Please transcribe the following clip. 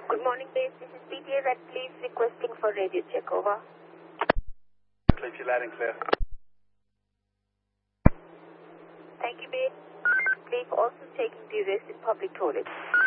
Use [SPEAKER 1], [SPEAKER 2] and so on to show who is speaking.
[SPEAKER 1] Good morning, base. This is PTA Red Police requesting for radio check. Over.
[SPEAKER 2] Cliff, you're loud and clear.
[SPEAKER 1] Thank you, base. Please also taking the rest in public toilets.